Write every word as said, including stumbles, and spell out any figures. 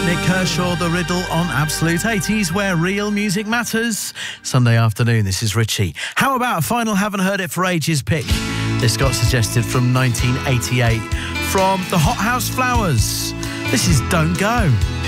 Nick Kershaw, The Riddle on Absolute eighties, where real music matters. Sunday afternoon, this is Richie. How about a final Haven't Heard It for Ages pick? This got suggested from nineteen eighty-eight from the Hot House Flowers. This is Don't Go.